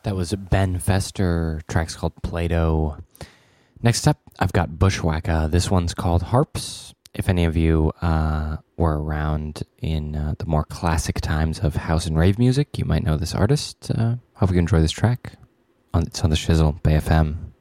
That was Ben Fester. Track's called Play-Doh. Next up, I've got Bushwacka. This one's called Harps. If any of you were around in the more classic times of house and rave music, you might know this artist. Hope you enjoy this track. It's on the Shizzle, Bay FM.